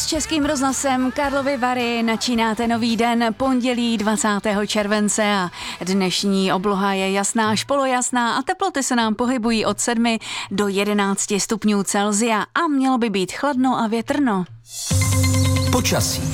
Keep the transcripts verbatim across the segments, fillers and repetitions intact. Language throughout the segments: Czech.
s Českým rozhlasem Karlovy Vary načínáte nový den, pondělí dvacátého července a dnešní obloha je jasná až polojasná a teploty se nám pohybují od sedmi do jedenácti stupňů Celsia a mělo by být chladno a větrno. Počasí.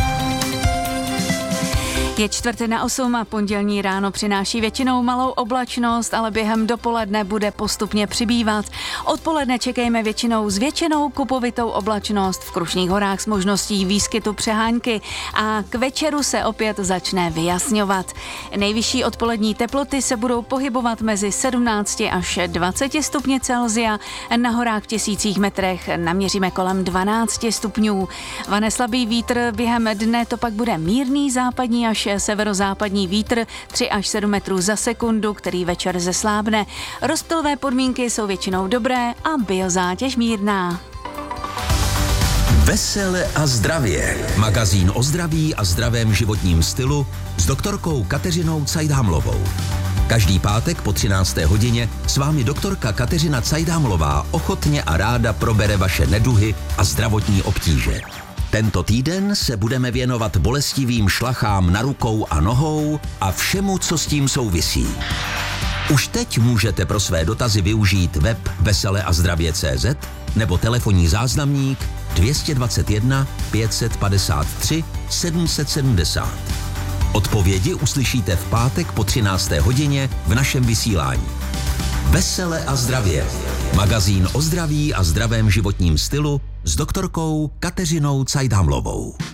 Je čtvrt na osm a pondělní ráno přináší většinou malou oblačnost, ale během dopoledne bude postupně přibývat. Odpoledne čekejme většinou zvětšenou kupovitou oblačnost v Krušných horách s možností výskytu přehánky a k večeru se opět začne vyjasňovat. Nejvyšší odpolední teploty se budou pohybovat mezi sedmnácti až dvaceti stupni Celsia, na horách v tisících metrech naměříme kolem dvanácti stupňů. Vane slabý vítr, během dne to pak bude mírný západní až severozápadní vítr tři až sedm metrů za sekundu, který večer zeslábne. Rozptylové podmínky jsou většinou dobré a biozátěž mírná. Vesele a zdravě. Magazín o zdraví a zdravém životním stylu s doktorkou Kateřinou Cajdhamlovou. Každý pátek po třinácté hodině s vámi doktorka Kateřina Cajdhamlová ochotně a ráda probere vaše neduhy a zdravotní obtíže. Tento týden se budeme věnovat bolestivým šlachám na rukou a nohou a všemu, co s tím souvisí. Už teď můžete pro své dotazy využít web vesele a zdravě tečka cé zet nebo telefonní záznamník dvě stě dvacet jedna pět set padesát tři sedm set sedmdesát. Odpovědi uslyšíte v pátek po třinácté hodině v našem vysílání. Vesele a zdravě. Magazín o zdraví a zdravém životním stylu s doktorkou Kateřinou Cajdhamlovou.